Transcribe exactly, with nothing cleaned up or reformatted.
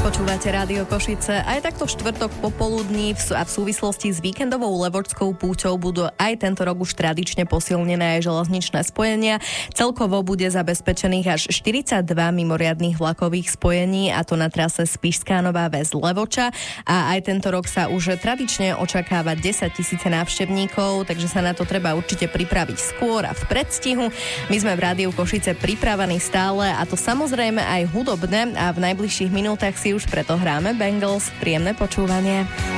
Počúvate Rádio Košice. Aj takto v štvrtok popoludní a v súvislosti s víkendovou levočskou púťou budú aj tento rok už tradične posilnené aj železničné spojenia. Celkovo bude zabezpečených až štyridsaťdva mimoriadnych vlakových spojení, a to na trase Spišská Nová Ves Levoča. A aj tento rok sa už tradične očakáva desaťtisíc návštevníkov, takže sa na to treba určite pripraviť skôr a v predstihu. My sme v Rádiu Košice pripravení stále, a to samozrejme aj hudobne, a v najbližších minútach si už preto hráme Bangles. Príjemné počúvanie.